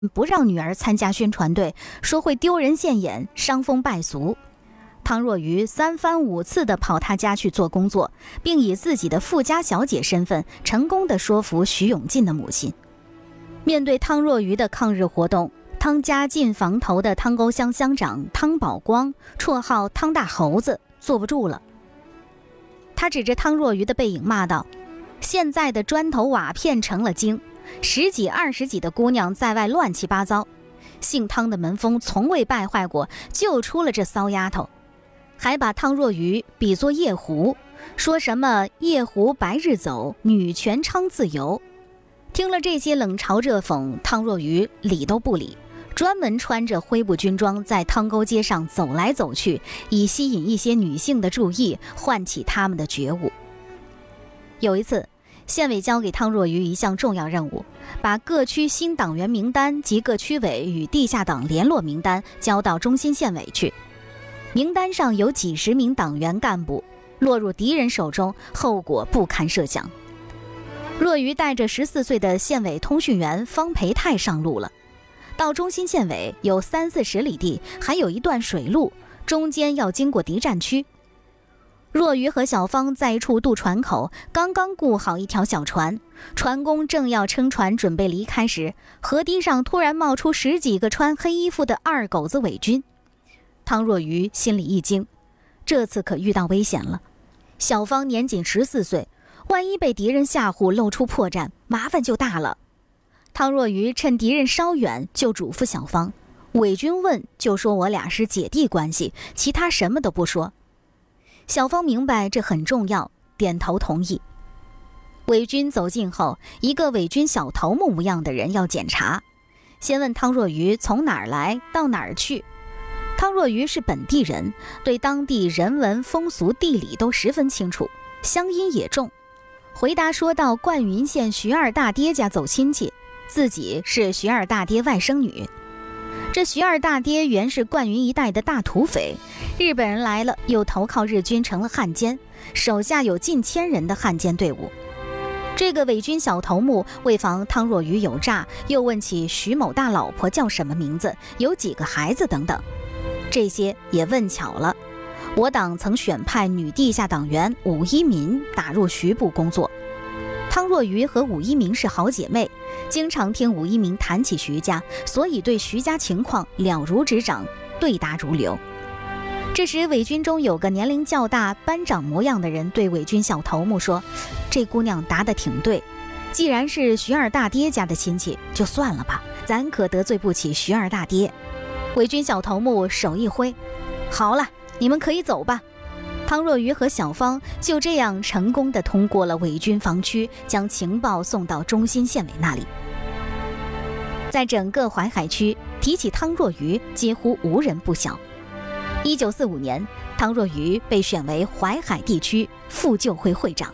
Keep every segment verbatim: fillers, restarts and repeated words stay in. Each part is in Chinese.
不让女儿参加宣传队，说会丢人现眼、伤风败俗。汤若愚三番五次地跑他家去做工作，并以自己的富家小姐身份成功地说服徐永进的母亲。面对汤若愚的抗日活动，汤家进房头的汤沟乡乡长汤宝光，绰号汤大猴子，坐不住了。他指着汤若愚的背影骂道：现在的砖头瓦片成了精，十几二十几的姑娘在外乱七八糟，姓汤的门风从未败坏过，就出了这骚丫头。还把汤若愚比作夜壶，说什么夜壶白日走，女权昌自由。听了这些冷嘲热讽，汤若愚理都不理，专门穿着灰布军装在汤沟街上走来走去，以吸引一些女性的注意，唤起她们的觉悟。有一次，县委交给汤若愚一项重要任务，把各区新党员名单及各区委与地下党联络名单交到中心县委去。名单上有几十名党员干部，落入敌人手中，后果不堪设想。若愚带着十四岁的县委通讯员方培泰上路了。到中心县委有三四十里地，还有一段水路，中间要经过敌占区。若愚和小芳在一处渡船口，刚刚雇好一条小船，船工正要撑船准备离开时，河堤上突然冒出十几个穿黑衣服的二狗子伪军。汤若愚心里一惊，这次可遇到危险了。小芳年仅十四岁，万一被敌人吓唬露出破绽，麻烦就大了。汤若愚趁敌人稍远，就嘱咐小芳，伪军问就说我俩是姐弟关系，其他什么都不说。小芳明白这很重要，点头同意。伪军走近后，一个伪军小头目模样的人要检查，先问汤若愚从哪儿来，到哪儿去。汤若愚是本地人，对当地人文风俗地理都十分清楚，乡音也重。回答说到灌云县徐二大爹家走亲戚，自己是徐二大爹外甥女。这徐二大爹原是灌云一带的大土匪，日本人来了又投靠日军成了汉奸，手下有近千人的汉奸队伍。这个伪军小头目为防汤若愚有诈，又问起徐某大老婆叫什么名字，有几个孩子等等，这些也问巧了。我党曾选派女地下党员武一民打入徐部工作，汤若愚和武一鸣是好姐妹，经常听武一鸣谈起徐家，所以对徐家情况了如指掌，对答如流。这时伪军中有个年龄较大班长模样的人对伪军小头目说，这姑娘答得挺对，既然是徐二大爹家的亲戚，就算了吧，咱可得罪不起徐二大爹。伪军小头目手一挥，好了，你们可以走吧。汤若愚和小芳就这样成功地通过了伪军防区，将情报送到中心县委那里。在整个淮海区，提起汤若愚几乎无人不晓。一九四五年，汤若愚被选为淮海地区妇救会会长。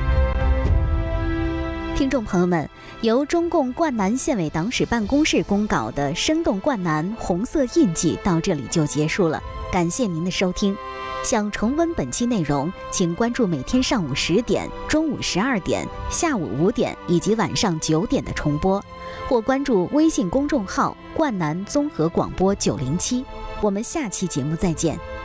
听众朋友们，由中共灌南县委党史办公室公稿的生动灌南红色印记到这里就结束了，感谢您的收听。想重温本期内容，请关注每天上午十点、中午十二点、下午五点以及晚上九点的重播，或关注微信公众号“灌南综合广播九零七”。我们下期节目再见。